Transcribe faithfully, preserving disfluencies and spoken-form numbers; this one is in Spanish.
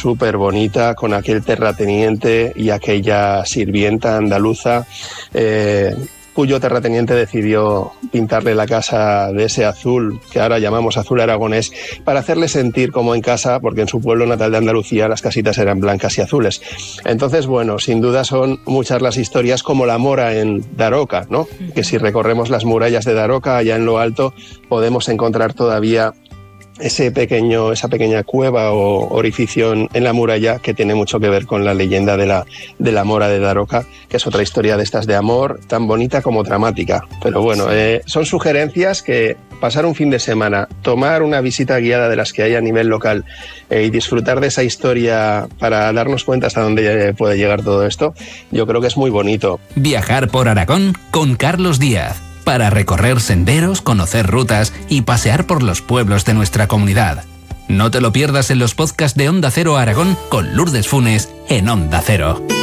súper bonita con aquel terrateniente y aquella sirvienta andaluza, eh, cuyo terrateniente decidió pintarle la casa de ese azul, que ahora llamamos azul aragonés, para hacerle sentir como en casa, porque en su pueblo natal de Andalucía las casitas eran blancas y azules. Entonces, bueno, sin duda son muchas las historias, como la mora en Daroca, ¿no? Que si recorremos las murallas de Daroca, allá en lo alto, podemos encontrar todavía ese pequeño, esa pequeña cueva o orificio en, en la muralla, que tiene mucho que ver con la leyenda de la, de la mora de Daroca, que es otra historia de estas de amor, tan bonita como dramática. Pero bueno, eh, son sugerencias que pasar un fin de semana, tomar una visita guiada de las que hay a nivel local eh, y disfrutar de esa historia para darnos cuenta hasta dónde puede llegar todo esto, yo creo que es muy bonito. Viajar por Aragón con Carlos Díaz, para recorrer senderos, conocer rutas y pasear por los pueblos de nuestra comunidad. No te lo pierdas en los podcasts de Onda Cero Aragón con Lourdes Funes en Onda Cero.